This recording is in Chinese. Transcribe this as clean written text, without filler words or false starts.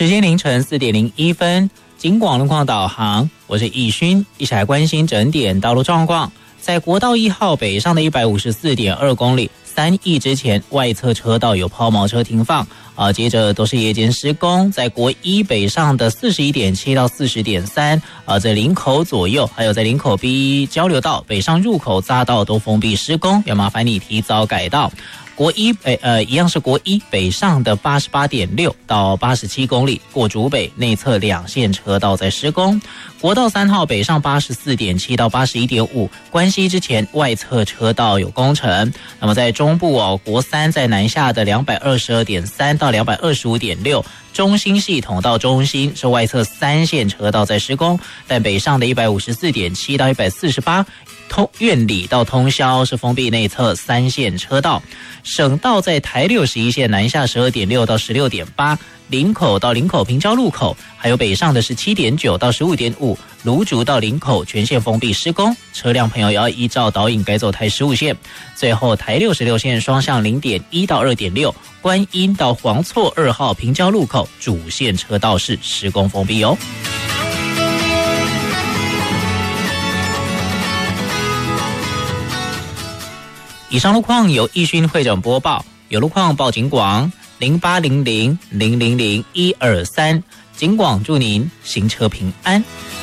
时间凌晨4点01分，警广路况导航，我是易勋，一起来关心整点道路状况。在国道1号北上的154.2公里，3义之前外侧车道有抛锚车停放，接着都是夜间施工。在国1北上的41.7到40.3，在林口左右，还有在林口 B 交流道北上入口匝道都封闭施工，要麻烦你提早改道。国一一样是国1北上的88.6到87公里，过竹北内侧2线车道在施工。国道3号北上84.7到81.5，关西之前外侧车道有工程。那么在中部国3在南下的222.3到225.6，中兴系统到中兴是外侧3线车道在施工，但北上的154.7到148。院里到通霄是封闭内侧3线车道，省道在台61线南下12.6到16.8，林口到林口平交路口，还有北上的17.9到15.5，芦竹到林口全线封闭施工，车辆朋友要依照导引改走台15线。最后台66线双向0.1到2.6，观音到黄厝2号平交路口主线车道是施工封闭哦。以上路况由易勋会诊播报，有路况报警广0800000123，警广祝您行车平安。